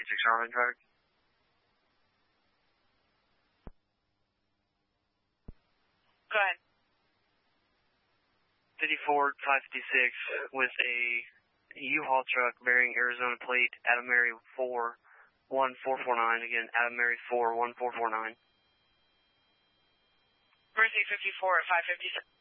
Charlie traffic. Go ahead. 54 556 with a U-Haul truck bearing Arizona plate, Adam Mary 41449. Again, Adam Mary 41449. Mercy 54 at 556.